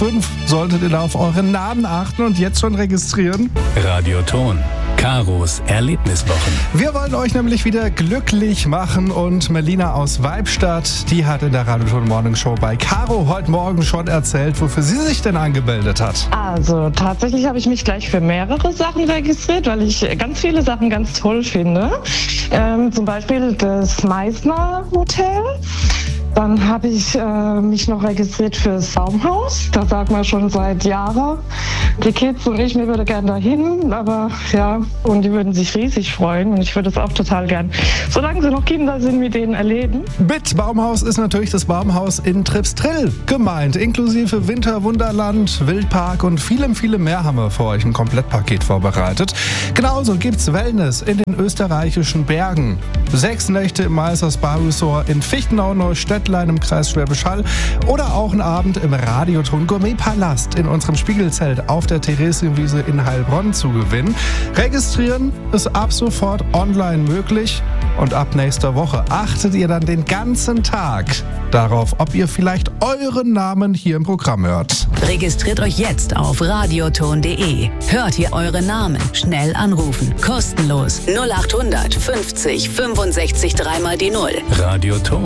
5 solltet ihr da auf euren Namen achten und jetzt schon registrieren. Radioton. Karos Erlebniswochen. Wir wollen euch nämlich wieder glücklich machen und Melina aus Weibstadt, die hat in der Radioton Morning Show bei Caro heute Morgen schon erzählt, wofür sie sich denn angemeldet hat. Also tatsächlich habe ich mich gleich für mehrere Sachen registriert, weil ich ganz viele Sachen ganz toll finde. Zum Beispiel das Meißner Hotel. Dann habe ich mich noch registriert fürs Baumhaus. Da sagen wir schon seit Jahren. Die Kids und ich, wir würden gerne dahin, aber ja, und die würden sich riesig freuen und ich würde es auch total gern, solange sie noch Kinder sind, mit denen erleben. Mit Baumhaus ist natürlich das Baumhaus in Tripstrill gemeint, inklusive Winterwunderland, Wildpark und vielem mehr haben wir für euch ein Komplettpaket vorbereitet. Genauso gibt's Wellness in den österreichischen Bergen. 6 Nächte im Meisters Bar Resort in Fichtenau-Neustädtlein im Kreis Schwäbisch Hall oder auch einen Abend im Radioton Gourmet Palast in unserem Spiegelzelt auf der Theresienwiese in Heilbronn zu gewinnen. Registrieren ist ab sofort online möglich und ab nächster Woche achtet ihr dann den ganzen Tag darauf, ob ihr vielleicht euren Namen hier im Programm hört. Registriert euch jetzt auf radioton.de. Hört ihr eure Namen, schnell anrufen, kostenlos 0800 50 65 3 mal die 0. Radioton.